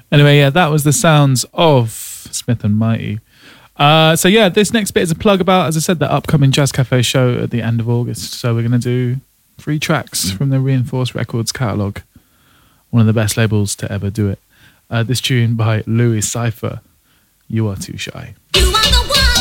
Anyway, yeah, that was the sounds of Smith and Mighty. So yeah, this next bit is a plug about, as I said, the upcoming Jazz Cafe show at the end of August. So we're going to do 3 tracks from the Reinforced Records catalogue. One of the best labels to ever do it. This tune by Louis Cypher, You Are Too Shy. You are